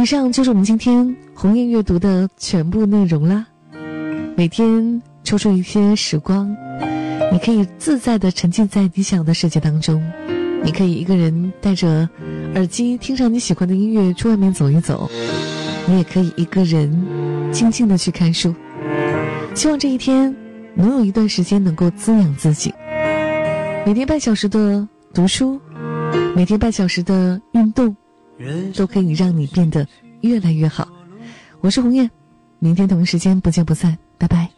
以上就是我们今天鸿雁阅读的全部内容啦。每天抽出一些时光，你可以自在地沉浸在理想的世界当中，你可以一个人戴着耳机听上你喜欢的音乐去外面走一走，你也可以一个人静静地去看书。希望这一天能有一段时间能够滋养自己，每天半小时的读书，每天半小时的运动，都可以让你变得越来越好。我是鸿雁，明天同一时间不见不散，拜拜。